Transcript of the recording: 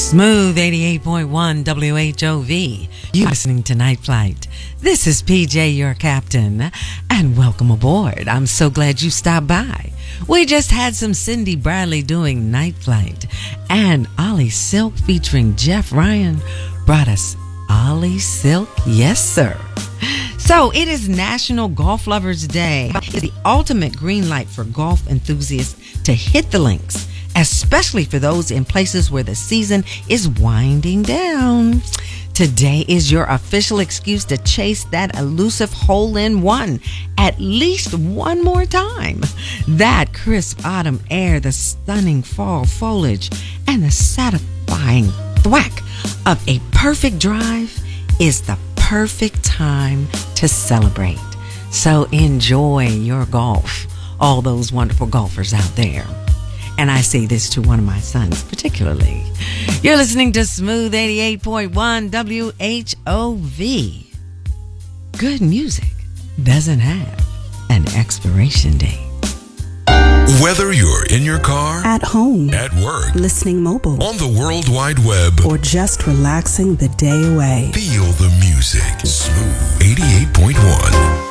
Smooth 88.1 WHOV. You're listening to Night Flight. This is PJ, your captain, and welcome aboard. I'm so glad you stopped by. We just had some Cindy Bradley doing Night Flight, and Ollie Silk featuring Jeff Ryan brought us Ollie Silk. Yes, sir. So it is National Golf Lovers Day. It's the ultimate green light for golf enthusiasts to hit the links, especially for those in places where the season is winding down. Today is your official excuse to chase that elusive hole-in-one at least one more time. That crisp autumn air, the stunning fall foliage, and the satisfying thwack of a perfect drive is the perfect time to celebrate. So enjoy your golf, all those wonderful golfers out there. And I say this to one of my sons particularly. You're listening to Smooth 88.1 WHOV. Good music doesn't have an expiration date. Whether you're in your car, at home, at work, listening mobile, on the World Wide Web, or just relaxing the day away, feel the music. Smooth 88.1.